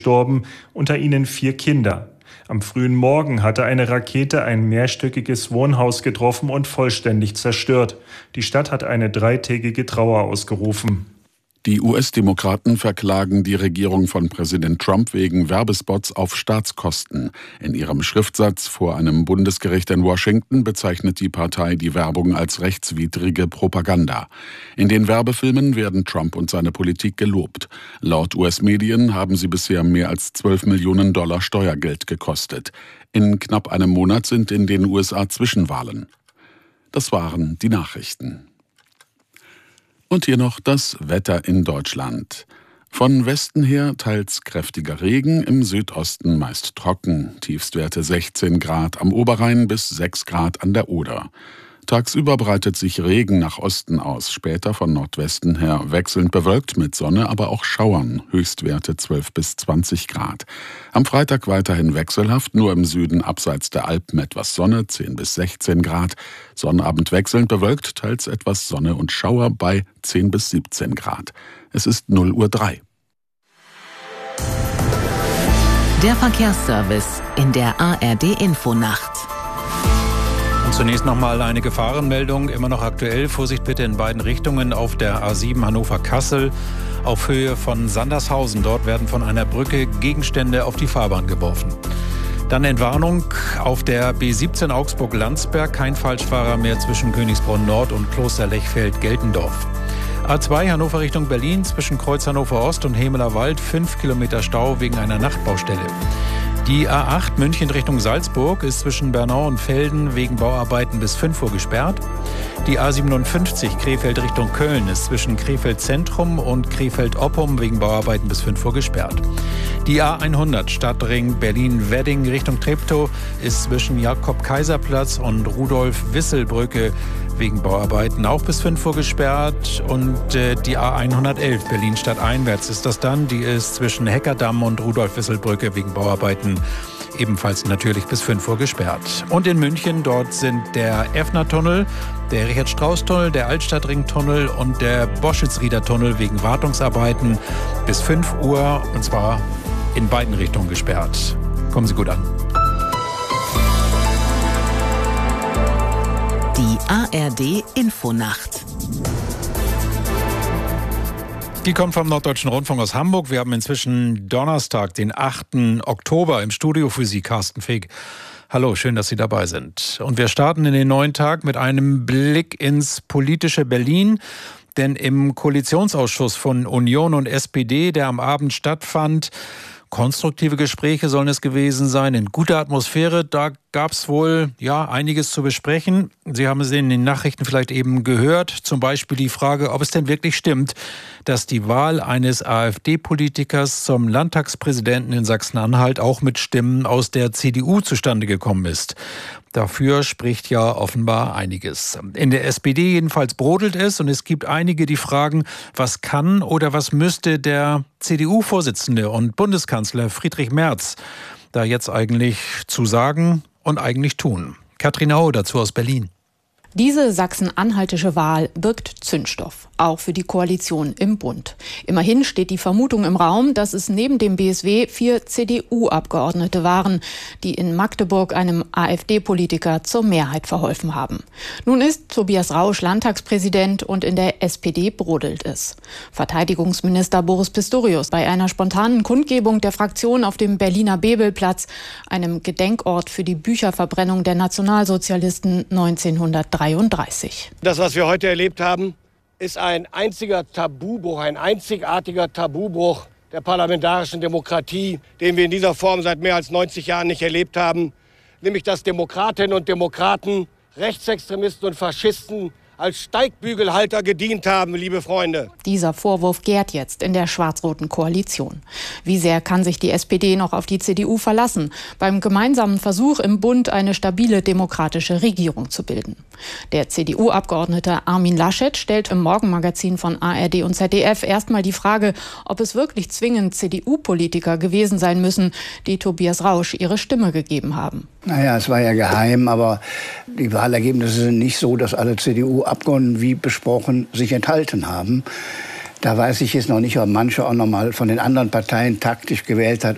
gestorben, unter ihnen 4 Kinder. Am frühen Morgen hatte eine Rakete ein mehrstöckiges Wohnhaus getroffen und vollständig zerstört. Die Stadt hat eine 3-tägige Trauer ausgerufen. Die US-Demokraten verklagen die Regierung von Präsident Trump wegen Werbespots auf Staatskosten. In ihrem Schriftsatz vor einem Bundesgericht in Washington bezeichnet die Partei die Werbung als rechtswidrige Propaganda. In den Werbefilmen werden Trump und seine Politik gelobt. Laut US-Medien haben sie bisher mehr als $12 Millionen Steuergeld gekostet. In knapp einem Monat sind in den USA Zwischenwahlen. Das waren die Nachrichten. Und hier noch das Wetter in Deutschland. Von Westen her teils kräftiger Regen, im Südosten meist trocken. Tiefstwerte 16 Grad am Oberrhein bis 6 Grad an der Oder. Tagsüber breitet sich Regen nach Osten aus, später von Nordwesten her wechselnd bewölkt mit Sonne, aber auch Schauern, Höchstwerte 12 bis 20 Grad. Am Freitag weiterhin wechselhaft, nur im Süden abseits der Alpen etwas Sonne, 10 bis 16 Grad. Sonnabend wechselnd bewölkt, teils etwas Sonne und Schauer bei 10 bis 17 Grad. Es ist 0:03 Uhr. Der Verkehrsservice in der ARD-Infonacht. Zunächst nochmal eine Gefahrenmeldung, immer noch aktuell. Vorsicht bitte in beiden Richtungen auf der A7 Hannover-Kassel auf Höhe von Sandershausen. Dort werden von einer Brücke Gegenstände auf die Fahrbahn geworfen. Dann Entwarnung auf der B17 Augsburg-Landsberg. Kein Falschfahrer mehr zwischen Königsbrunn Nord und Kloster Lechfeld-Geltendorf. A2 Hannover Richtung Berlin zwischen Kreuz Hannover Ost und Hemeler Wald 5 Kilometer Stau wegen einer Nachtbaustelle. Die A8 München Richtung Salzburg ist zwischen Bernau und Velden wegen Bauarbeiten bis 5 Uhr gesperrt. Die A57 Krefeld Richtung Köln ist zwischen Krefeld Zentrum und Krefeld Oppum wegen Bauarbeiten bis 5 Uhr gesperrt. Die A100 Stadtring Berlin-Wedding Richtung Treptow ist zwischen Jakob-Kaiser-Platz und Rudolf-Wissel-Brücke wegen Bauarbeiten auch bis 5 Uhr gesperrt. Und die A111 Berlin stadteinwärts ist das dann. Die ist zwischen Heckerdamm und Rudolf-Wissel-Brücke wegen Bauarbeiten ebenfalls natürlich bis 5 Uhr gesperrt. Und in München, dort sind der Effner-Tunnel, der Richard-Strauß-Tunnel, der Altstadtring-Tunnel und der Boschitz-Rieder-Tunnel wegen Wartungsarbeiten bis 5 Uhr und zwar in beiden Richtungen gesperrt. Kommen Sie gut an. Die ARD-Infonacht. Die kommt vom Norddeutschen Rundfunk aus Hamburg. Wir haben inzwischen Donnerstag, den 8. Oktober, im Studio für Sie, Carsten Feg. Hallo, schön, dass Sie dabei sind. Und wir starten in den neuen Tag mit einem Blick ins politische Berlin. Denn im Koalitionsausschuss von Union und SPD, der am Abend stattfand, konstruktive Gespräche sollen es gewesen sein, in guter Atmosphäre. Da gab es wohl einiges zu besprechen. Sie haben es in den Nachrichten vielleicht eben gehört. Zum Beispiel die Frage, ob es denn wirklich stimmt, dass die Wahl eines AfD-Politikers zum Landtagspräsidenten in Sachsen-Anhalt auch mit Stimmen aus der CDU zustande gekommen ist. Dafür spricht ja offenbar einiges. In der SPD jedenfalls brodelt es und es gibt einige, die fragen, was kann oder was müsste der CDU-Vorsitzende und Bundeskanzler Friedrich Merz da jetzt eigentlich zu sagen und eigentlich tun. Katrin Au dazu aus Berlin. Diese sachsen-anhaltische Wahl birgt Zündstoff, auch für die Koalition im Bund. Immerhin steht die Vermutung im Raum, dass es neben dem BSW 4 CDU-Abgeordnete waren, die in Magdeburg einem AfD-Politiker zur Mehrheit verholfen haben. Nun ist Tobias Rausch Landtagspräsident und in der SPD brodelt es. Verteidigungsminister Boris Pistorius bei einer spontanen Kundgebung der Fraktion auf dem Berliner Bebelplatz, einem Gedenkort für die Bücherverbrennung der Nationalsozialisten 1933. Das, was wir heute erlebt haben, ist ein einziger Tabubruch, ein einzigartiger Tabubruch der parlamentarischen Demokratie, den wir in dieser Form seit mehr als 90 Jahren nicht erlebt haben. Nämlich, dass Demokratinnen und Demokraten, Rechtsextremisten und Faschisten als Steigbügelhalter gedient haben, liebe Freunde. Dieser Vorwurf gärt jetzt in der schwarz-roten Koalition. Wie sehr kann sich die SPD noch auf die CDU verlassen, beim gemeinsamen Versuch im Bund eine stabile demokratische Regierung zu bilden? Der CDU-Abgeordnete Armin Laschet stellt im Morgenmagazin von ARD und ZDF erstmal die Frage, ob es wirklich zwingend CDU-Politiker gewesen sein müssen, die Tobias Rausch ihre Stimme gegeben haben. Naja, es war ja geheim, aber die Wahlergebnisse sind nicht so, dass alle CDU-Abgeordneten, wie besprochen, sich enthalten haben. Da weiß ich jetzt noch nicht, ob manche auch noch mal von den anderen Parteien taktisch gewählt hat,